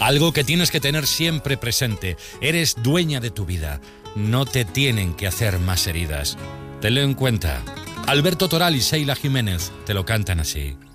Algo que tienes que tener siempre presente. Eres dueña de tu vida. No te tienen que hacer más heridas. Tenlo en cuenta. Alberto Toral y Sheila Jiménez te lo cantan así.